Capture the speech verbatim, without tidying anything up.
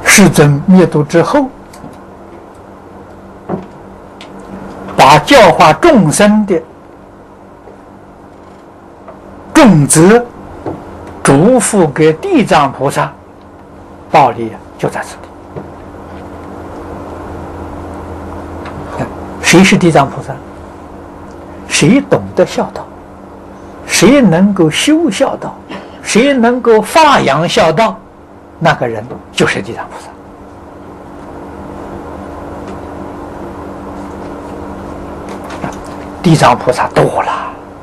世尊灭度之后，把教化众生的重责嘱咐给地藏菩萨，道理就在这里。谁是地藏菩萨？谁懂得孝道，谁能够修孝道，谁能够发扬孝道，那个人就是地藏菩萨。地藏菩萨多了，